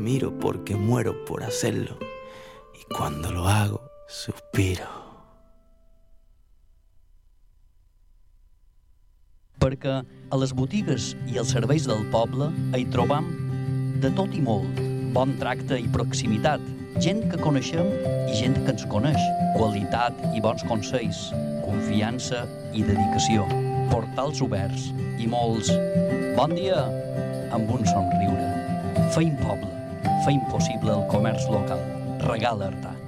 admiro porque muero por hacerlo. Y cuando lo hago, suspiro. Perquè a les botigues i els serveis del poble hi trobam de tot i molt. Bon tracte i proximitat, gent que coneixem i gent que ens coneix, qualitat i bons consells, confiança i dedicació, portals oberts i molts bon dia amb un somriure. Feim poble, feim possible el comerç local. Regala Artà.